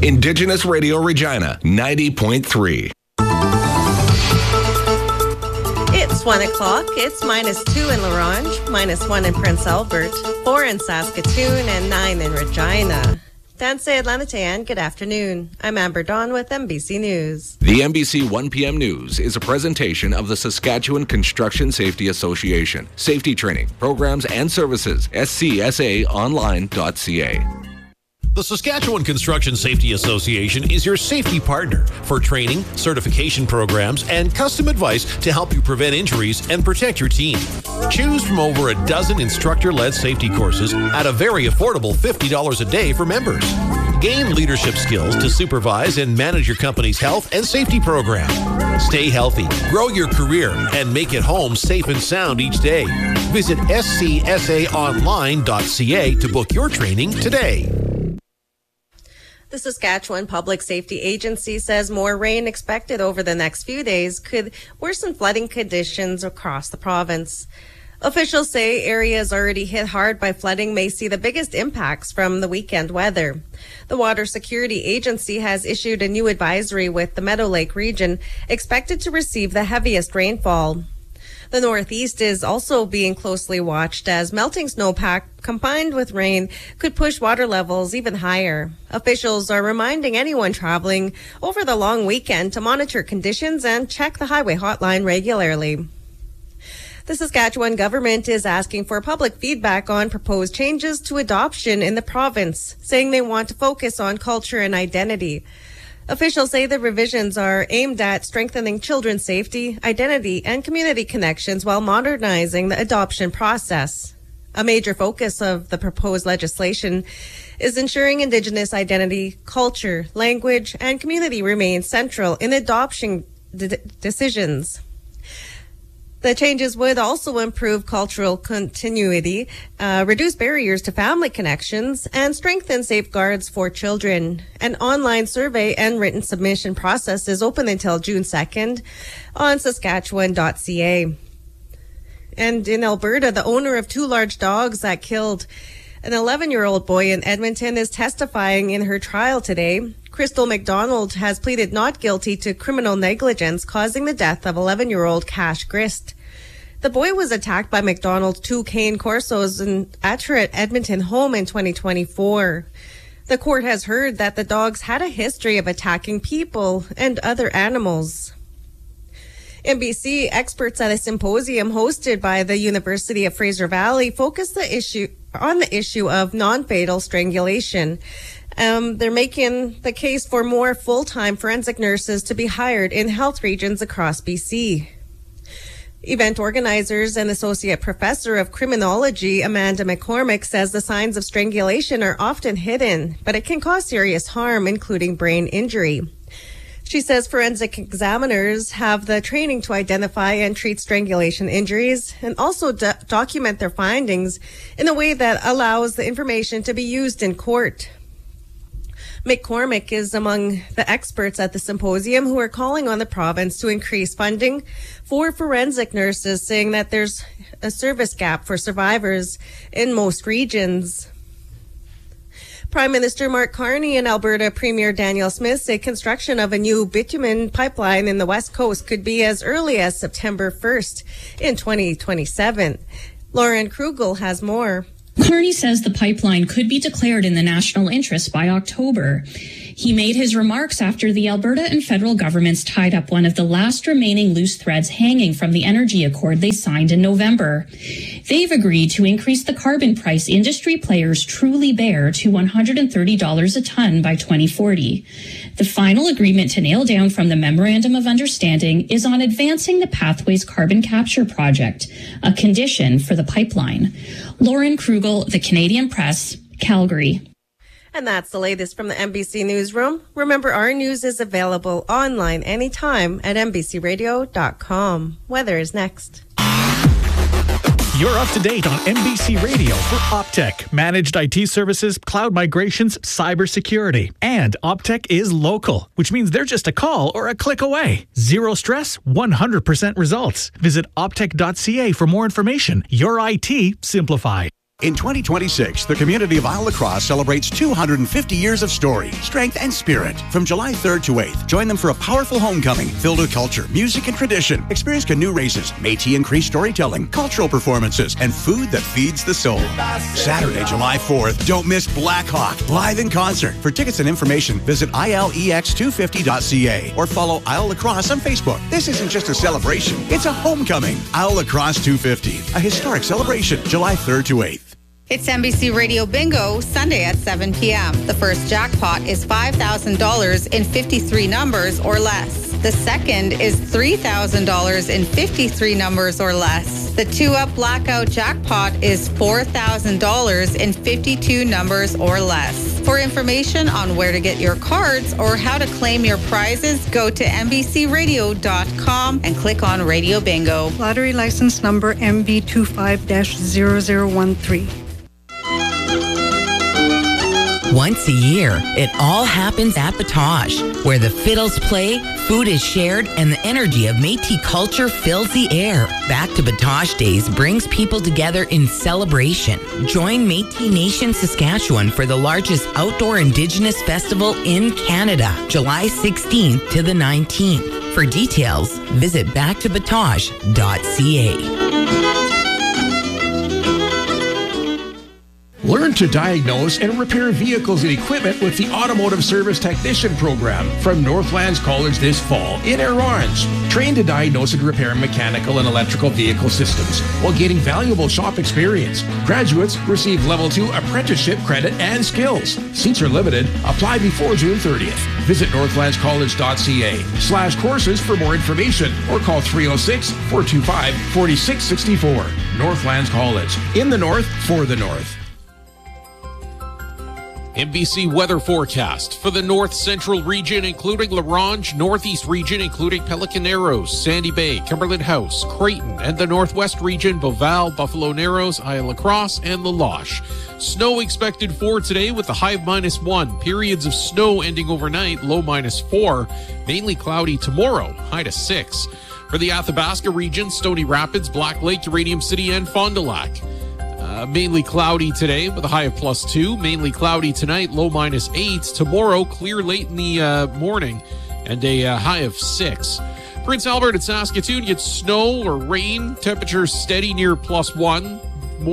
Indigenous Radio Regina, 90.3. It's 1 o'clock. It's -2 in La Ronge, -1 in Prince Albert, 4 in Saskatoon, and 9 in Regina. Danse Atlanta, good afternoon. I'm Amber Dawn with MBC News. The MBC 1 p.m. News is a presentation of the Saskatchewan Construction Safety Association. Safety training, programs, and services. scsaonline.ca. The Saskatchewan Construction Safety Association is your safety partner for training, certification programs, and custom advice to help you prevent injuries and protect your team. Choose from over a dozen instructor-led safety courses at a very affordable $50 a day for members. Gain leadership skills to supervise and manage your company's health and safety program. Stay healthy, grow your career, and make it home safe and sound each day. Visit scsaonline.ca to book your training today. The Saskatchewan Public Safety Agency says more rain expected over the next few days could worsen flooding conditions across the province. Officials say areas already hit hard by flooding may see the biggest impacts from the weekend weather. The Water Security Agency has issued a new advisory with the Meadow Lake region expected to receive the heaviest rainfall. The Northeast is also being closely watched as melting snowpack combined with rain could push water levels even higher. Officials are reminding anyone traveling over the long weekend to monitor conditions and check the highway hotline regularly. The Saskatchewan government is asking for public feedback on proposed changes to adoption in the province, saying they want to focus on culture and identity. Officials say the revisions are aimed at strengthening children's safety, identity, and community connections while modernizing the adoption process. A major focus of the proposed legislation is ensuring Indigenous identity, culture, language, and community remain central in adoption decisions. The changes would also improve cultural continuity, reduce barriers to family connections, and strengthen safeguards for children. An online survey and written submission process is open until June 2nd on Saskatchewan.ca. And in Alberta, the owner of 2 large dogs that killed an 11-year-old boy in Edmonton is testifying in her trial today. Crystal McDonald has pleaded not guilty to criminal negligence causing the death of 11-year-old Cash Grist. The boy was attacked by McDonald's 2 Cane Corsos at her Edmonton home in 2024. The court has heard that the dogs had a history of attacking people and other animals. In BC, experts at a symposium hosted by the University of Fraser Valley focused on the issue of non-fatal strangulation. They're making the case for more full-time forensic nurses to be hired in health regions across BC. Event organizers and associate professor of criminology Amanda McCormick says the signs of strangulation are often hidden, but it can cause serious harm, including brain injury. She says forensic examiners have the training to identify and treat strangulation injuries and also document their findings in a way that allows the information to be used in court. McCormick is among the experts at the symposium who are calling on the province to increase funding for forensic nurses, saying that there's a service gap for survivors in most regions. Prime Minister Mark Carney and Alberta Premier Danielle Smith say construction of a new bitumen pipeline in the West Coast could be as early as September 1st in 2027. Lauren Krugel has more. Carney says the pipeline could be declared in the national interest by October. He made his remarks after the Alberta and federal governments tied up one of the last remaining loose threads hanging from the energy accord they signed in November. They've agreed to increase the carbon price industry players truly bear to $130 a ton by 2040. The final agreement to nail down from the Memorandum of Understanding is on advancing the Pathways Carbon Capture Project, a condition for the pipeline. Lauren Krugel, The Canadian Press, Calgary. And that's the latest from the MBC Newsroom. Remember, our news is available online anytime at mbcradio.com. Weather is next. You're up to date on MBC Radio for Optech, managed IT services, cloud migrations, cybersecurity. And Optech is local, which means they're just a call or a click away. Zero stress, 100% results. Visit optech.ca for more information. Your IT simplified. In 2026, the community of Isle Lacrosse celebrates 250 years of story, strength, and spirit. From July 3rd to 8th, join them for a powerful homecoming filled with culture, music, and tradition. Experience canoe races, Métis and Cree storytelling, cultural performances, and food that feeds the soul. Saturday, July 4th, don't miss Black Hawk live in concert. For tickets and information, visit ilex250.ca or follow Isle Lacrosse on Facebook. This isn't just a celebration, it's a homecoming. Isle Lacrosse 250, a historic celebration, July 3rd to 8th. It's NBC Radio Bingo, Sunday at 7 p.m. The first jackpot is $5,000 in 53 numbers or less. The second is $3,000 in 53 numbers or less. The 2-up blackout jackpot is $4,000 in 52 numbers or less. For information on where to get your cards or how to claim your prizes, go to NBCRadio.com and click on Radio Bingo. Lottery license number MB25-0013. Once a year, it all happens at Batoche, where the fiddles play, food is shared, and the energy of Métis culture fills the air. Back to Batoche Days brings people together in celebration. Join Métis Nation Saskatchewan for the largest outdoor Indigenous festival in Canada, July 16th to the 19th. For details, visit backtobatoche.ca. Learn to diagnose and repair vehicles and equipment with the Automotive Service Technician Program from Northlands College this fall in Orange. Train to diagnose and repair mechanical and electrical vehicle systems while gaining valuable shop experience. Graduates receive Level 2 apprenticeship credit and skills. Seats are limited. Apply before June 30th. Visit northlandscollege.ca/courses for more information or call 306-425-4664. Northlands College. In the North, for the North. NBC weather forecast for the north central region, including La Ronge, northeast region, including Pelican Narrows, Sandy Bay, Cumberland House, Creighton, and the northwest region, Beauval, Buffalo Narrows, Isle Lacrosse, and La Loche. Snow expected for today with a high of -1. Periods of snow ending overnight, low -4. Mainly cloudy tomorrow, high to 6. For the Athabasca region, Stony Rapids, Black Lake, Uranium City, and Fond du Lac. Mainly cloudy today with a high of +2. Mainly cloudy tonight, low -8. Tomorrow, clear late in the morning and a high of 6. Prince Albert and Saskatoon, you get snow or rain. Temperatures steady near +1.